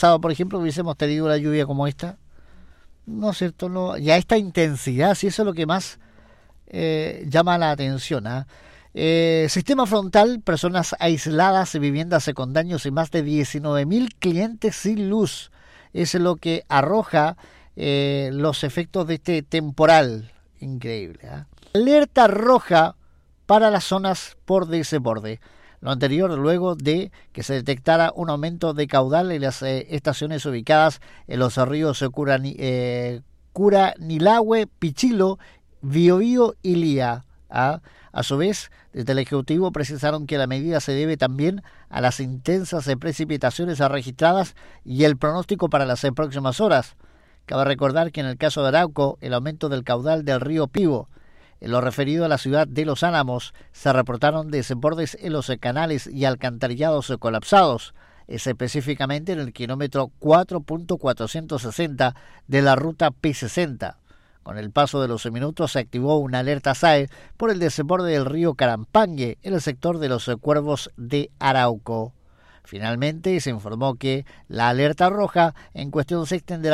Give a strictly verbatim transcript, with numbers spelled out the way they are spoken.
pasado, por ejemplo, hubiésemos tenido una lluvia como esta? ¿No es cierto? No, y a esta intensidad, si eso es lo que más eh, llama la atención. ¿eh? Eh, sistema frontal, personas aisladas, viviendas con daños y más de diecinueve mil clientes sin luz. Es lo que arroja eh, los efectos de este temporal. Increíble. ¿eh? Alerta roja para las zonas por desborde. Lo anterior luego de que se detectara un aumento de caudal en las eh, estaciones ubicadas en los ríos Curani, eh, Curanilahue, Pichilo, Biobío y Lía. ¿ah? A su vez, desde el Ejecutivo precisaron que la medida se debe también a las intensas precipitaciones registradas y el pronóstico para las próximas horas. Cabe recordar que en el caso de Arauco, el aumento del caudal del río Pivo, en lo referido a la ciudad de Los Álamos, se reportaron desbordes en los canales y alcantarillados colapsados, específicamente en el kilómetro cuatro punto cuatrocientos sesenta de la ruta P sesenta. Con el paso de los minutos se activó una alerta S A E por el desborde del río Carampangue en el sector de los Cuervos de Arauco. Finalmente se informó que la alerta roja en cuestión se extenderá